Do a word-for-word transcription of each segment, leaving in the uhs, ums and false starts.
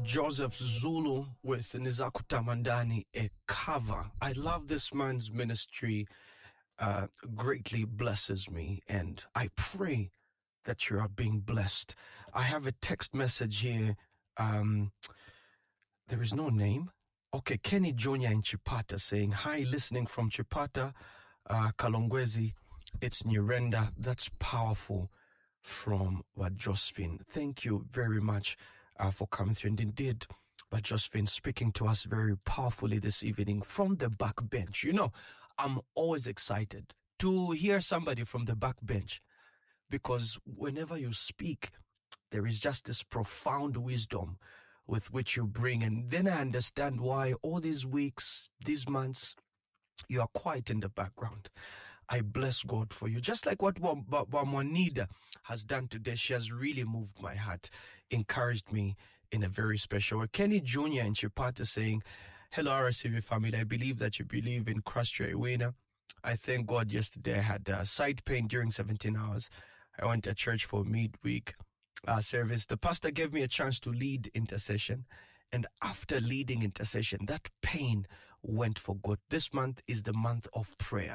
Joseph Zulu with Nizakuta Mandani, a cover. I love this man's ministry. Uh, greatly blesses me, and I pray that you are being blessed. I have a text message here. Um, there is no name. Okay, Kenny Junior in Chipata saying, hi, listening from Chipata, uh, Kalongwezi. It's Nurenda. That's powerful from what Josephine. Thank you very much uh, for coming through. And indeed, but Josephine speaking to us very powerfully this evening from the back bench. You know, I'm always excited to hear somebody from the back bench, because whenever you speak, there is just this profound wisdom with which you bring. And then I understand why all these weeks, these months, you are quiet in the background. I bless God for you. Just like what Wamonida has done today, she has really moved my heart, encouraged me in a very special way. Kenny Junior in Chipata saying, hello, R S C V family. I believe that you believe in Christ your winner. I thank God yesterday I had uh, side pain during seventeen hours. I went to church for midweek uh, service. The pastor gave me a chance to lead intercession. And after leading intercession, that pain went for good. This month is the month of prayer.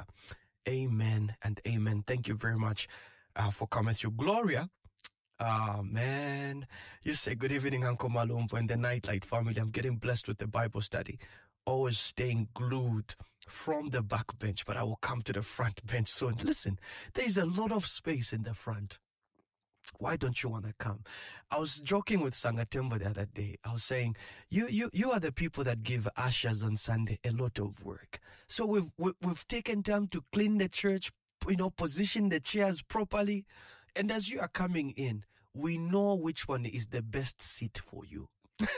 Amen and amen. Thank you very much uh, for coming through. Gloria, ah, uh, man, you say good evening, Uncle Malumbo and the Nightlight family. I'm getting blessed with the Bible study. Always staying glued from the back bench, but I will come to the front bench soon. Listen, there is a lot of space in the front. Why don't you want to come? I was joking with Sangatemba the other day. I was saying, you, you, you are the people that give ushers on Sunday a lot of work. So we've, we, we've taken time to clean the church, you know, position the chairs properly. And as you are coming in, we know which one is the best seat for you.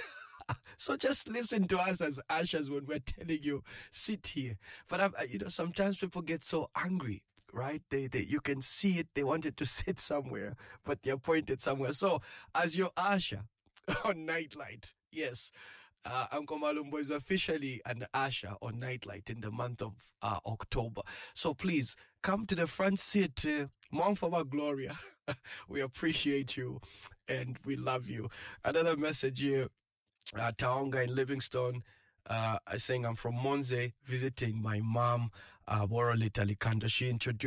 So just listen to us as ushers when we're telling you, sit here. But, I've, you know, sometimes people get so angry, right? They, they, you can see it. They wanted to sit somewhere, but they're pointed somewhere. So as your usher on Nightlight, yes, uh, Uncle Malumbo is officially an usher on Nightlight in the month of uh, October. So please come to the front seat. Uh, Mom for my Gloria. We appreciate you and we love you. Another message here. Uh, Taonga in Livingstone, uh, saying I'm from Monze, visiting my mom, uh, Waroli Talikando. She introduced